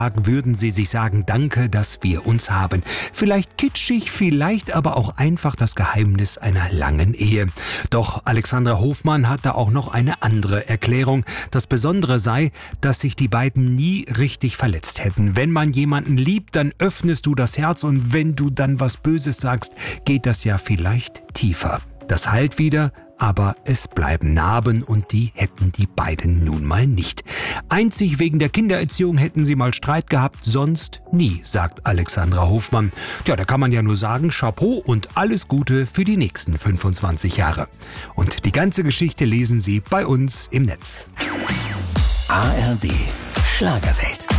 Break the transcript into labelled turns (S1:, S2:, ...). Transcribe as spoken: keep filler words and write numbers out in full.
S1: würden sie sich sagen, danke, dass wir uns haben. Vielleicht kitschig, vielleicht aber auch einfach das Geheimnis einer langen Ehe. Doch Alexandra Hofmann hat da auch noch eine andere Erklärung. Das Besondere sei, dass sich die beiden nie richtig verletzt hätten. Wenn man jemanden liebt, dann öffnest du das Herz und wenn du dann was Böses sagst, geht das ja vielleicht tiefer. Das heilt wieder, aber es bleiben Narben und die hätten die beiden nun mal nicht. Einzig wegen der Kindererziehung hätten sie mal Streit gehabt, sonst nie, sagt Alexandra Hofmann. Tja, da kann man ja nur sagen, Chapeau und alles Gute für die nächsten fünfundzwanzig Jahre. Und die ganze Geschichte lesen Sie bei uns im Netz.
S2: A R D Schlagerwelt.